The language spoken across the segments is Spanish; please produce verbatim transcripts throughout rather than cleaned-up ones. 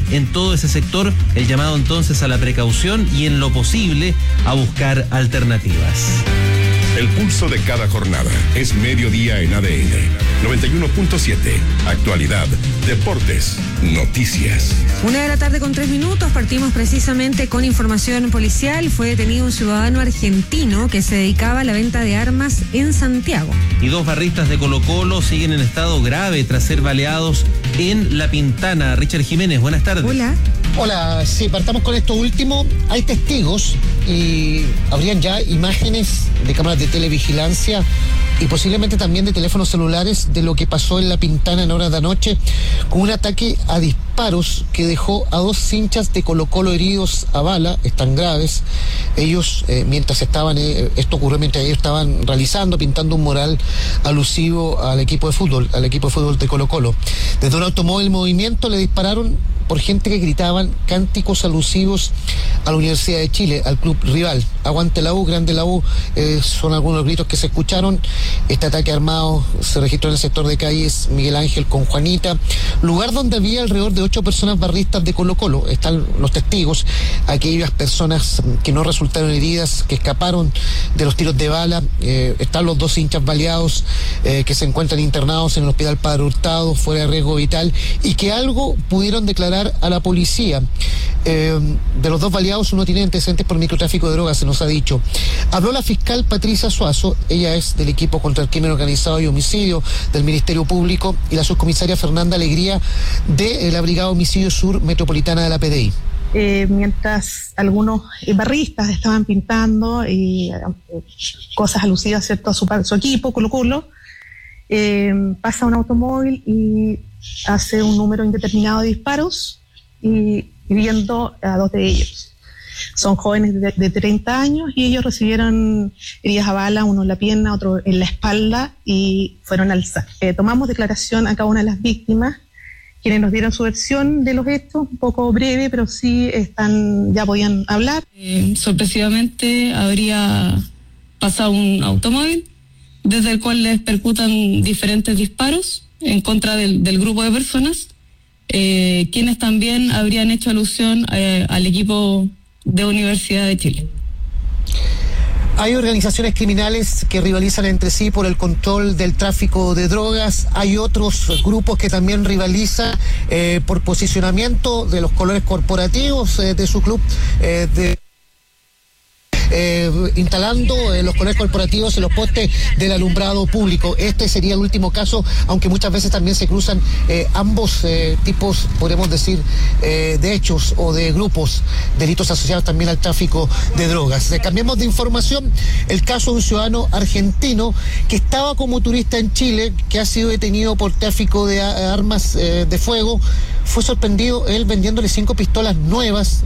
en todo ese sector. El llamado entonces a la precaución y en lo posible a buscar alternativas. El pulso de cada jornada es mediodía en A D N. noventa y uno punto siete. Actualidad, deportes, noticias. Una de la tarde con tres minutos. Partimos precisamente con información policial. Fue detenido un ciudadano argentino que se dedicaba a la venta de armas en Santiago. Y dos barristas de Colo-Colo siguen en estado grave tras ser baleados en La Pintana. Richard Jiménez, buenas tardes. Hola. Hola, sí, partamos con esto último. Hay testigos y habrían ya imágenes de cámaras de televigilancia y posiblemente también de teléfonos celulares de lo que pasó en La Pintana en horas de anoche con un ataque a disparos que dejó a dos hinchas de Colo-Colo heridos a bala, están graves. Ellos, eh, mientras estaban, eh, esto ocurrió mientras ellos estaban realizando, pintando un mural alusivo al equipo de fútbol, al equipo de fútbol de Colo-Colo. Desde un automóvil en movimiento le dispararon por gente que gritaban cánticos alusivos a la Universidad de Chile, al club rival. Aguante la U, grande la U, eh, son algunos de los gritos que se escucharon. Este ataque armado se registró en el sector de calles Miguel Ángel con Juanita, lugar donde había alrededor de ocho personas barristas de Colo-Colo. Están los testigos, aquellas personas que no resultaron heridas, que escaparon de los tiros de bala. Eh, están los dos hinchas baleados eh, que se encuentran internados en el Hospital Padre Hurtado, fuera de riesgo vital, y que algo pudieron declarar a la policía. Eh, de los dos baleados, uno tiene antecedentes por microtráfico de drogas, se nos ha dicho. Habló la fiscal Patricia Suazo, ella es del equipo contra el crimen organizado y homicidio del Ministerio Público, y la subcomisaria Fernanda Alegría de la Brigada Homicidio Sur Metropolitana de la P D I. Eh, mientras algunos eh, barristas estaban pintando eh, cosas alusivas, ¿cierto?, a su, su equipo, Colo-Colo, eh, pasa un automóvil y hace un número indeterminado de disparos y hiriendo a dos de ellos. Son jóvenes de, de treinta años y ellos recibieron heridas a bala, uno en la pierna, otro en la espalda, y fueron al S A C. Eh, tomamos declaración a cada una de las víctimas, quienes nos dieron su versión de los hechos, un poco breve, pero sí están, ya podían hablar. Eh, sorpresivamente habría pasado un automóvil desde el cual les percutan diferentes disparos en contra del, del grupo de personas, eh, quienes también habrían hecho alusión eh, al equipo de Universidad de Chile. Hay organizaciones criminales que rivalizan entre sí por el control del tráfico de drogas. Hay otros grupos que también rivalizan eh, por posicionamiento de los colores corporativos eh, de su club eh, de Eh, instalando eh, los colores corporativos en los postes del alumbrado público. Este sería el último caso, aunque muchas veces también se cruzan eh, ambos eh, tipos, podemos decir, eh, de hechos o de grupos, delitos asociados también al tráfico de drogas. Eh, cambiemos de información. El caso de un ciudadano argentino que estaba como turista en Chile, que ha sido detenido por tráfico de a, armas eh, de fuego, fue sorprendido él vendiéndole cinco pistolas nuevas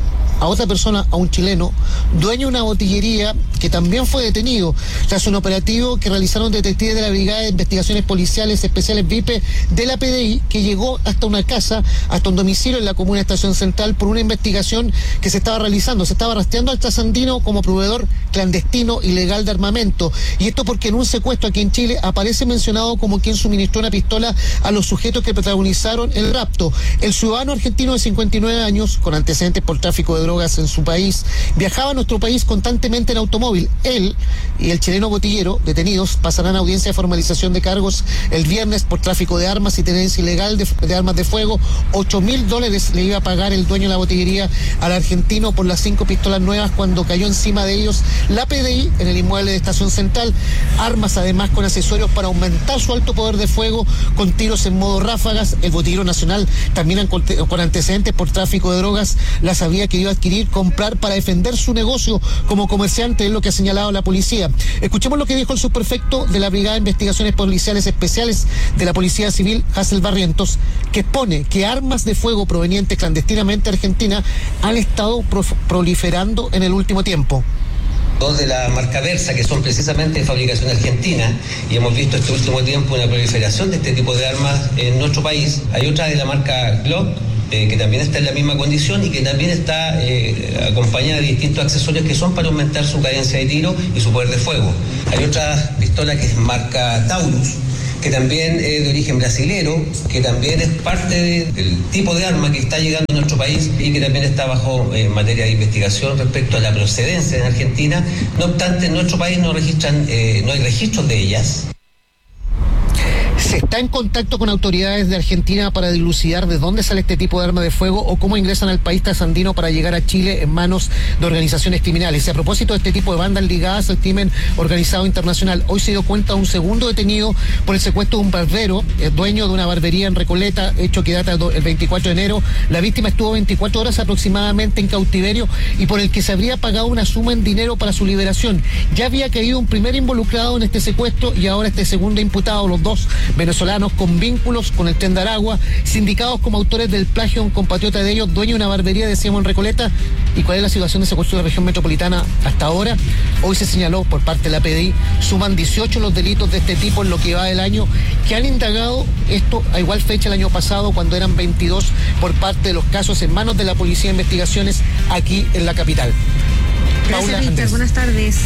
a otra persona, a un chileno, dueño de una botillería, que también fue detenido tras un operativo que realizaron detectives de la Brigada de Investigaciones Policiales Especiales V I P E de la P D I, que llegó hasta una casa, hasta un domicilio en la comuna de Estación Central por una investigación que se estaba realizando. Se estaba rastreando al trasandino como proveedor clandestino ilegal de armamento, y esto porque en un secuestro aquí en Chile aparece mencionado como quien suministró una pistola a los sujetos que protagonizaron el rapto. El ciudadano argentino de cincuenta y nueve años, con antecedentes por tráfico de drogas en su país, viajaba a nuestro país constantemente en automóvil. Él y el chileno botillero detenidos pasarán a audiencia de formalización de cargos el viernes por tráfico de armas y tenencia ilegal de, de armas de fuego. Ocho mil dólares le iba a pagar el dueño de la botillería al argentino por las cinco pistolas nuevas cuando cayó encima de ellos la P D I en el inmueble de Estación Central. Armas además con accesorios para aumentar su alto poder de fuego, con tiros en modo ráfagas. El botillero nacional, también con antecedentes por tráfico de drogas, las había querido adquirir, comprar para defender su negocio como comerciante, es lo que ha señalado la policía. Escuchemos lo que dijo el subprefecto de la Brigada de Investigaciones Policiales Especiales de la Policía Civil, Hazel Barrientos, que expone que armas de fuego provenientes clandestinamente de Argentina han estado pro- proliferando en el último tiempo. Dos de la marca Versa, que son precisamente de fabricación argentina, y hemos visto este último tiempo una proliferación de este tipo de armas en nuestro país. Hay otra de la marca Glock, eh, que también está en la misma condición y que también está eh, acompañada de distintos accesorios que son para aumentar su cadencia de tiro y su poder de fuego. Hay otra pistola que es marca Taurus, que también es de origen brasilero, que también es parte de, del tipo de arma que está llegando a nuestro país y que también está bajo eh, materia de investigación respecto a la procedencia en Argentina. No obstante, en nuestro país no registran, eh, no hay registros de ellas. ¿Se está en contacto con autoridades de Argentina para dilucidar de dónde sale este tipo de arma de fuego o cómo ingresan al país trasandino para llegar a Chile en manos de organizaciones criminales? Y a propósito de este tipo de bandas ligadas al crimen organizado internacional, hoy se dio cuenta de un segundo detenido por el secuestro de un barbero, el dueño de una barbería en Recoleta, hecho que data el veinticuatro de enero. La víctima estuvo veinticuatro horas aproximadamente en cautiverio y por el que se habría pagado una suma en dinero para su liberación. Ya había caído un primer involucrado en este secuestro y ahora este segundo imputado, los dos venezolanos con vínculos con el Tren de Aragua, sindicados como autores del plagio a un compatriota de ellos, dueño de una barbería, decíamos, en Recoleta. ¿Y cuál es la situación de secuestro de la región metropolitana hasta ahora? Hoy se señaló por parte de la P D I, suman dieciocho los delitos de este tipo en lo que va del año, que han indagado esto a igual fecha el año pasado, cuando eran veintidós por parte de los casos en manos de la Policía de Investigaciones aquí en la capital. Gracias, Víctor. Buenas tardes.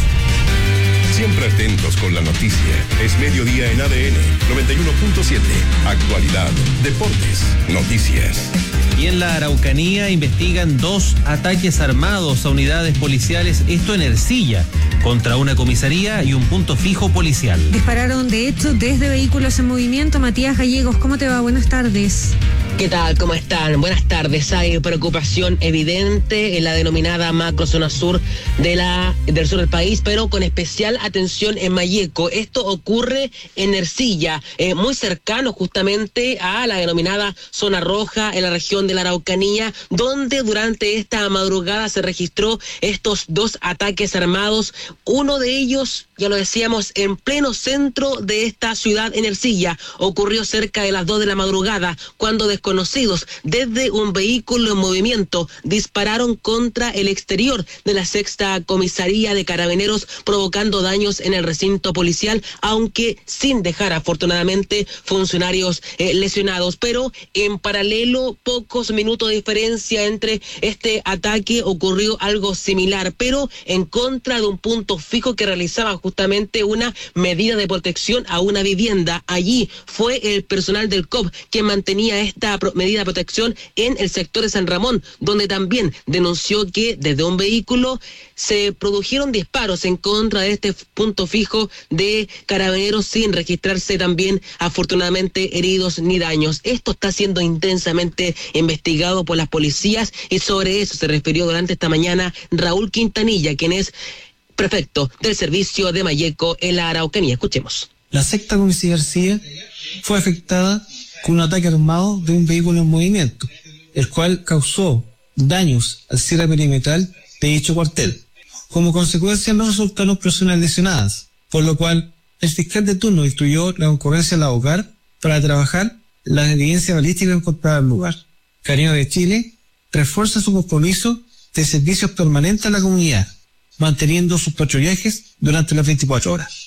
Siempre atentos con la noticia. Es mediodía en A D N noventa y uno punto siete. Actualidad, deportes, noticias. Y en la Araucanía investigan dos ataques armados a unidades policiales, esto en Ercilla, contra una comisaría y un punto fijo policial. Dispararon, de hecho, desde vehículos en movimiento. Matías Gallegos, ¿cómo te va? Buenas tardes. ¿Qué tal? ¿Cómo están? Buenas tardes. Hay preocupación evidente en la denominada macrozona sur de la, del sur del país, pero con especial atención en Malleco. Esto ocurre en Ercilla, eh, muy cercano justamente a la denominada zona roja en la región de la Araucanía, donde durante esta madrugada se registró estos dos ataques armados. Uno de ellos, ya lo decíamos, en pleno centro de esta ciudad en Ercilla. Ocurrió cerca de las dos de la madrugada, cuando desconocidos desde un vehículo en movimiento dispararon contra el exterior de la sexta comisaría de Carabineros, provocando daños en el recinto policial, aunque sin dejar afortunadamente funcionarios eh, lesionados. Pero en paralelo, pocos minutos de diferencia entre este ataque, ocurrió algo similar, pero en contra de un punto fijo que realizaba justamente una medida de protección a una vivienda. Allí fue el personal del C O P quien mantenía esta medida de protección en el sector de San Ramón, donde también denunció que desde un vehículo se produjeron disparos en contra de este punto fijo de Carabineros, sin registrarse también afortunadamente heridos ni daños. Esto está siendo intensamente investigado por las policías y sobre eso se refirió durante esta mañana Raúl Quintanilla, quien es prefecto del servicio de Malleco en la Araucanía. Escuchemos. La sexta comisaría Ercilla fue afectada con un ataque armado de un vehículo en movimiento, el cual causó daños al cierre perimetral de dicho cuartel. Como consecuencia no resultaron personas lesionadas, por lo cual el fiscal de turno instruyó la concurrencia al hogar para trabajar las evidencias balísticas encontradas en el lugar. Carabinero de Chile refuerza su compromiso de servicios permanentes a la comunidad, manteniendo sus patrullajes durante las veinticuatro horas.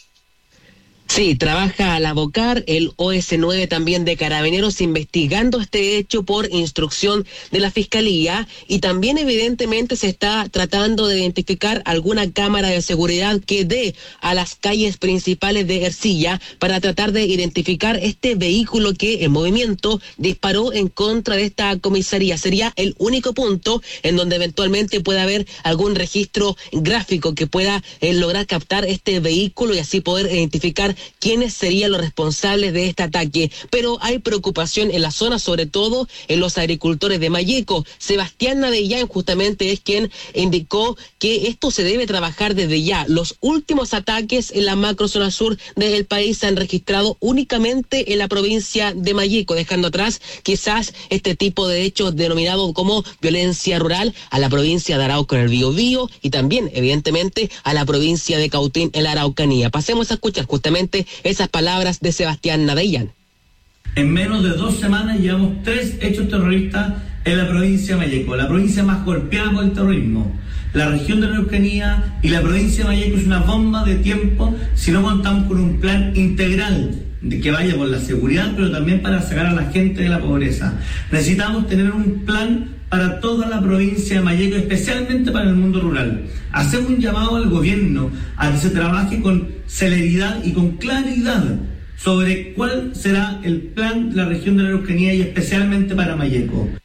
Sí, trabaja al abocar el O S nueve también de Carabineros investigando este hecho por instrucción de la Fiscalía, y también evidentemente se está tratando de identificar alguna cámara de seguridad que dé a las calles principales de Ercilla para tratar de identificar este vehículo que en movimiento disparó en contra de esta comisaría. Sería el único punto en donde eventualmente pueda haber algún registro gráfico que pueda eh, lograr captar este vehículo y así poder identificar quiénes serían los responsables de este ataque. Pero hay preocupación en la zona, sobre todo en los agricultores de Malleco. Sebastián Nadellán justamente es quien indicó que esto se debe trabajar desde ya. Los últimos ataques en la macrozona sur del país se han registrado únicamente en la provincia de Malleco, dejando atrás quizás este tipo de hechos denominado como violencia rural a la provincia de Arauco en el Biobío y también evidentemente a la provincia de Cautín en la Araucanía. Pasemos a escuchar justamente esas palabras de Sebastián Nadellán. En menos de dos semanas llevamos tres hechos terroristas en la provincia de Malleco, la provincia más golpeada por el terrorismo. La región de la Araucanía y la provincia de Malleco es una bomba de tiempo si no contamos con un plan integral de que vaya por la seguridad, pero también para sacar a la gente de la pobreza. Necesitamos tener un plan para toda la provincia de Malleco, especialmente para el mundo rural. Hacemos un llamado al gobierno a que se trabaje con celeridad y con claridad sobre cuál será el plan de la región de la Araucanía y especialmente para Mayeco.